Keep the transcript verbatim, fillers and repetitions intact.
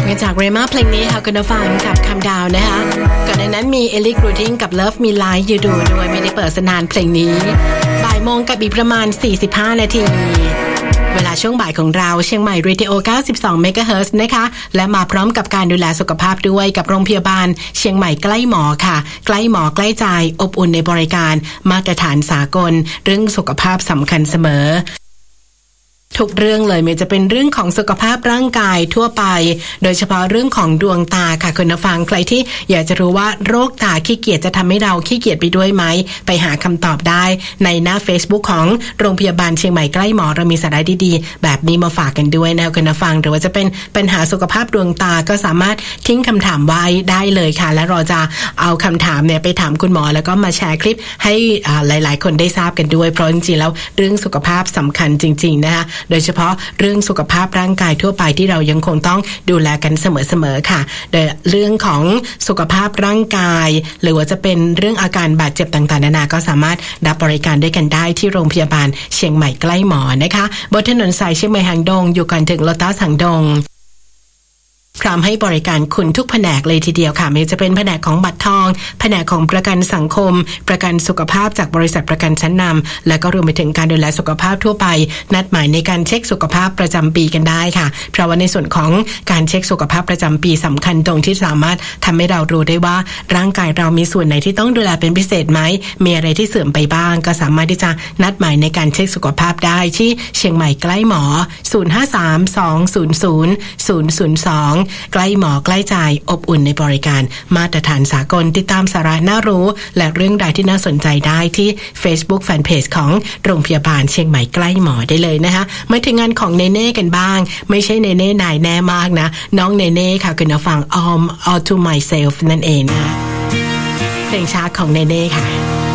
กันจากเรม่าเพลงนี้ค่ะคุณผู้ฟังกับคำดาวนะคะก่อนหน้านั้นมีเอลิกรูดิ้งกับ Love Me Like You Do ด้วยไม่ได้เปิดสนานเพลงนี้บ่ายโมงกับอีกประมาณสี่สิบห้านาทีเวลาช่วงบ่ายของเราเชียงใหม่เรดิโอเก้าสิบสองเมกะเฮิรตซ์นะคะและมาพร้อมกับการดูแลสุขภาพด้วยกับโรงพยาบาลเชียงใหม่ใกล้หมอค่ะใกล้หมอใกล้ใจอบอุ่นในบริการมาตรฐานสากลเรื่องสุขภาพสำคัญเสมอทุกเรื่องเลยไม่จะเป็นเรื่องของสุขภาพร่างกายทั่วไปโดยเฉพาะเรื่องของดวงตาค่ะคุณผู้ฟังใครที่อยากจะรู้ว่าโรคตาขี้เกียจจะทำให้เราขี้เกียจไปด้วยไหมไปหาคำตอบได้ในหน้า Facebook ของโรงพยาบาลเชียงใหม่ใกล้หมอเรามีสาระดีๆแบบนี้มาฝากกันด้วยนะคุณผู้ฟังหรือว่าจะเป็นปัญหาสุขภาพดวงตาก็สามารถทิ้งคำถามไว้ได้เลยค่ะและเราจะเอาคำถามเนี่ยไปถามคุณหมอแล้วก็มาแชร์คลิปให้หลายๆคนได้ทราบกันด้วยเพราะจริงๆแล้วเรื่องสุขภาพสำคัญจริงๆนะคะโดยเฉพาะเรื่องสุขภาพร่างกายทั่วไปที่เรายังคงต้องดูแลกันเสมอๆค่ะโดยเรื่องของสุขภาพร่างกายหรือว่าจะเป็นเรื่องอาการบาดเจ็บต่างๆนานาก็สามารถรับบริการด้วยกันได้ที่โรงพยาบาลเชียงใหม่ใกล้หมอนะคะบนถนนสายเชียงใหม่หางดงอยู่ก่อนถึงโลตัสหางดงพร้อมให้บริการคุณทุกแผนกเลยทีเดียวค่ะไม่ว่าจะเป็นแผนกของบัตรทองแผนกของประกันสังคมประกันสุขภาพจากบริษัทประกันชั้นนำและก็รวมไปถึงการดูแลสุขภาพทั่วไปนัดหมายในการเช็คสุขภาพประจำปีกันได้ค่ะเพราะว่าในส่วนของการเช็คสุขภาพประจำปีสำคัญตรงที่สามารถทำให้เรารู้ได้ว่าร่างกายเรามีส่วนไหนที่ต้องดูแลเป็นพิเศษไหมมีอะไรที่เสื่อมไปบ้างก็สามารถที่จะนัดหมายในการเช็คสุขภาพได้ที่เชียงใหม่ใกล้หมอศูนย์ ห้า สาม สอง ศูนย์ ศูนย์ ศูนย์ ศูนย์ สองใกล้หมอใกล้ใจอบอุ่นในบริการมาตรฐานสากลติดตามสาระน่ารู้และเรื่องใดที่น่าสนใจได้ที่ Facebook Fanpage ของโรงพยาบาลเชียงใหม่ใกล้หมอได้เลยนะคะมาถึงงานของเนเน่กันบ้างไม่ใช่เนเน่นายแน่มากนะน้องเนเน่ค่ะคุณผู้ฟัง All All to Myself นั่นเองนะเพลงช้าของเนเน่ค่ะ